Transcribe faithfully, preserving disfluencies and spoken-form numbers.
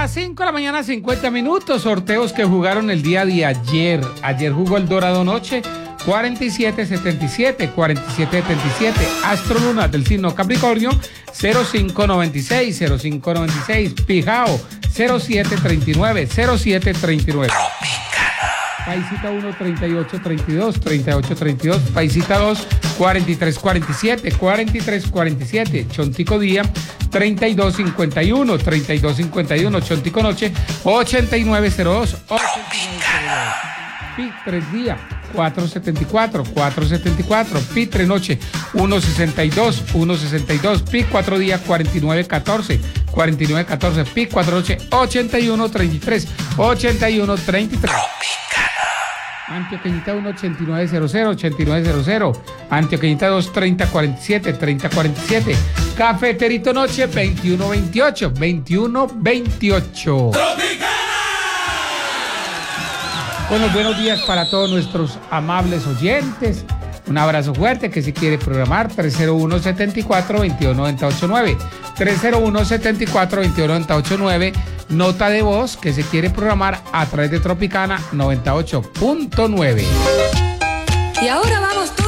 Las cinco de la mañana, cincuenta minutos, sorteos que jugaron el día de ayer. Ayer jugó el Dorado Noche, cuarenta y siete setenta y siete, cuarenta y siete setenta y siete. Astro Luna del signo Capricornio, cero cinco noventa y seis, cero cinco noventa y seis. Pijao, cero siete treinta y nueve, cero siete treinta y nueve. Paisita uno, treinta y ocho treinta y dos, treinta y ocho treinta y dos. Paisita dos, cuarenta y tres cuarenta y siete, cuarenta y tres cuarenta y siete. Chontico Día, treinta y dos cincuenta y uno, treinta y dos cincuenta y uno. Chontico Noche, ochenta y nueve cero dos, ochenta y nueve cero dos. Pi tres Día, cuatrocientos setenta y cuatro, cuatrocientos setenta y cuatro. Pi tres Noche, ciento sesenta y dos, ciento sesenta y dos. Pi cuatro Día, cuarenta y nueve catorce, cuarenta y nueve catorce. Pi cuatro Noche, ochenta y uno treinta y tres, ochenta y uno treinta y tres. Antioqueñita uno, ochenta y nueve cero cero, ochenta y nueve cero cero. Antioqueñita dos, treinta cuarenta y siete, treinta cuarenta y siete. Cafeterito Noche, veintiuno veintiocho, veintiuno veintiocho. Bueno, buenos días para todos nuestros amables oyentes. Un abrazo fuerte que si quiere programar tres cero uno, setenta y cuatro, veintidós noventa y ocho nueve. tres cero uno, setenta y cuatro, veintidós noventa y ocho nueve. Nota de voz que se quiere programar a través de Tropicana noventa y ocho punto nueve. Y ahora vamos todos